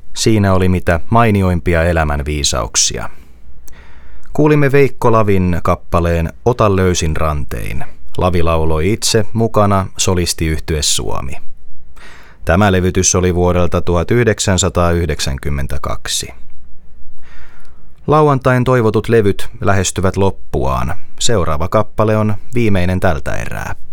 Siinä oli mitä mainioimpia elämän viisauksia. Kuulimme Veikko Lavin kappaleen Ota löysin rantein. Lavi lauloi itse, mukana solistiyhtye Suomi. Tämä levytys oli vuodelta 1992. Lauantain toivotut levyt lähestyvät loppuaan. Seuraava kappale on viimeinen tältä erää.